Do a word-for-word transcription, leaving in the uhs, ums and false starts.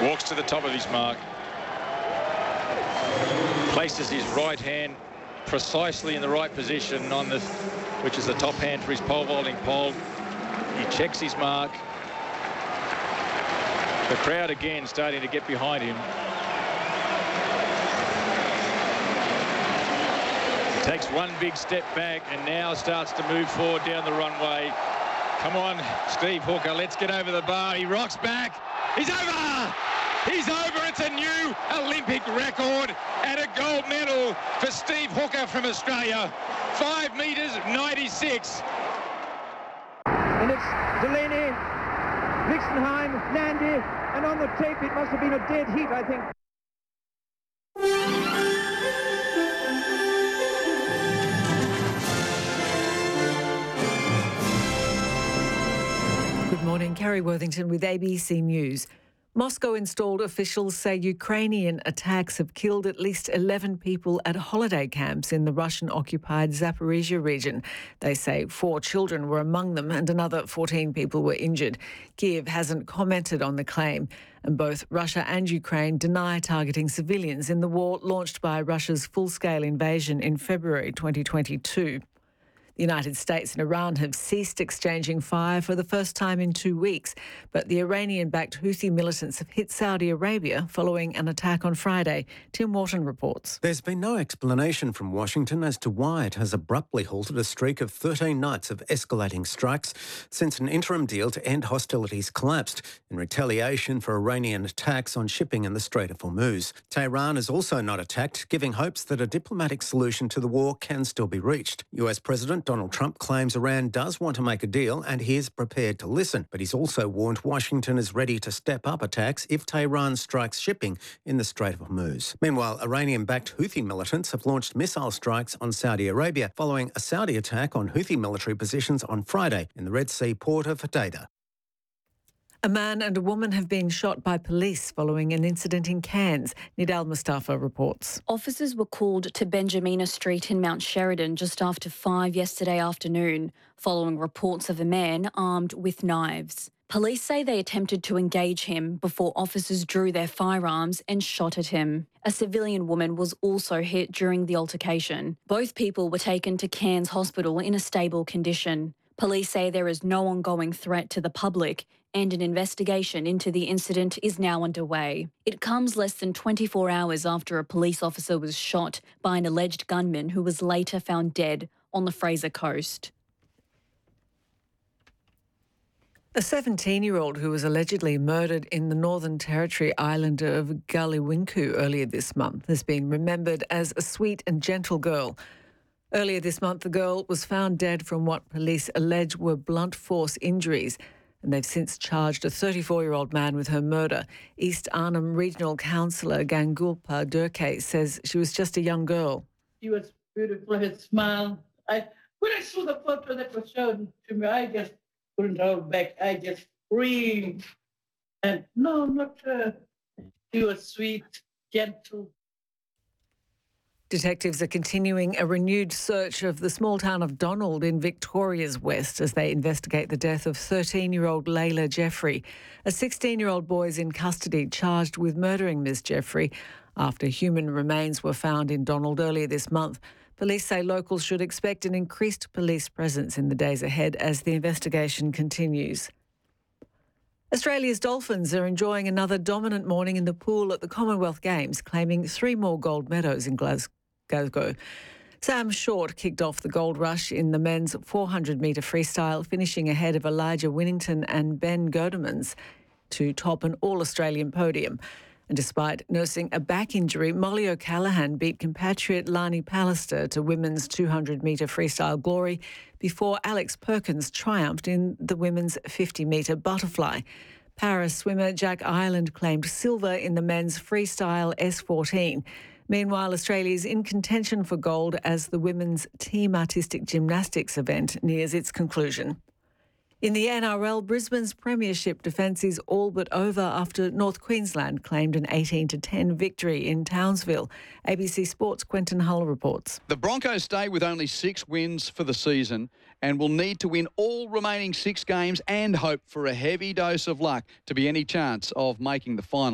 Walks to the top of his mark. Places his right hand precisely in the right position on the, which is the top hand for his pole vaulting pole. He checks his mark. The crowd again starting to get behind him. He takes one big step back and now starts to move forward down the runway. Come on, Steve Hooker, let's get over the bar. He rocks back. He's over! He's over. It's a new Olympic record and a gold medal for Steve Hooker from Australia. Five metres ninety-six. And it's Delaney, Wixenheim, Landy, and on the tape it must have been a dead heat, I think. Good morning, Kerry Worthington with A B C News. Moscow-installed officials say Ukrainian attacks have killed at least eleven people at holiday camps in the Russian-occupied Zaporizhia region. They say four children were among them and another fourteen people were injured. Kiev hasn't commented on the claim, and both Russia and Ukraine deny targeting civilians in the war launched by Russia's full-scale invasion in February twenty twenty-two. The United States and Iran have ceased exchanging fire for the first time in two weeks, but the Iranian-backed Houthi militants have hit Saudi Arabia following an attack on Friday. Tim Wharton reports. There's been no explanation from Washington as to why it has abruptly halted a streak of thirteen nights of escalating strikes since an interim deal to end hostilities collapsed in retaliation for Iranian attacks on shipping in the Strait of Hormuz. Tehran is also not attacked, giving hopes that a diplomatic solution to the war can still be reached. U S President Donald Trump claims Iran does want to make a deal and he is prepared to listen, but he's also warned Washington is ready to step up attacks if Tehran strikes shipping in the Strait of Hormuz. Meanwhile, Iranian-backed Houthi militants have launched missile strikes on Saudi Arabia following a Saudi attack on Houthi military positions on Friday in the Red Sea port of Hodeidah. A man and a woman have been shot by police following an incident in Cairns. Nidal Mustafa reports. Officers were called to Benjamina Street in Mount Sheridan just after five yesterday afternoon, following reports of a man armed with knives. Police say they attempted to engage him before officers drew their firearms and shot at him. A civilian woman was also hit during the altercation. Both people were taken to Cairns Hospital in a stable condition. Police say there is no ongoing threat to the public and an investigation into the incident is now underway. It comes less than twenty-four hours after a police officer was shot by an alleged gunman who was later found dead on the Fraser Coast. A seventeen-year-old who was allegedly murdered in the Northern Territory island of Galiwinku earlier this month has been remembered as a sweet and gentle girl. Earlier this month, the girl was found dead from what police allege were blunt force injuries, and they've since charged a thirty-four-year-old man with her murder. East Arnhem Regional Councillor Gangulpa Durke says she was just a young girl. She was beautiful, her smile. I, when I saw the photo that was shown to me, I just couldn't hold back. I just screamed. And no, not her. She was sweet, gentle. Detectives are continuing a renewed search of the small town of Donald in Victoria's West as they investigate the death of thirteen-year-old Layla Jeffrey. A sixteen-year-old boy is in custody charged with murdering Miss Jeffrey after human remains were found in Donald earlier this month. Police say locals should expect an increased police presence in the days ahead as the investigation continues. Australia's Dolphins are enjoying another dominant morning in the pool at the Commonwealth Games, claiming three more gold medals in Glasgow. Sam Short kicked off the gold rush in the men's four hundred metre freestyle, finishing ahead of Elijah Winnington and Ben Godemans to top an all-Australian podium. And despite nursing a back injury, Molly O'Callaghan beat compatriot Lani Pallister to women's two hundred metre freestyle glory before Alex Perkins triumphed in the women's fifty metre butterfly. Para swimmer Jack Ireland claimed silver in the men's freestyle S fourteen. Meanwhile, Australia is in contention for gold as the women's team artistic gymnastics event nears its conclusion. In the N R L, Brisbane's premiership defence is all but over after North Queensland claimed an eighteen to ten victory in Townsville. A B C Sports' Quentin Hull reports. The Broncos stay with only six wins for the season and will need to win all remaining six games and hope for a heavy dose of luck to be any chance of making the final.